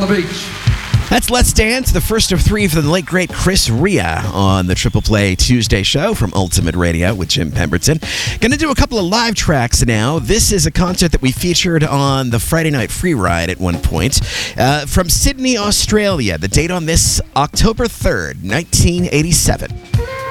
the beach. That's Let's Dance, the first of three for the late, great Chris Rea on the Triple Play Tuesday show from Ultimate Radio with Jim Pemberton. Going to do a couple of live tracks now. This is a concert that we featured on the Friday Night Free Ride at one point. From Sydney, Australia. The date on this, October 3rd, 1987.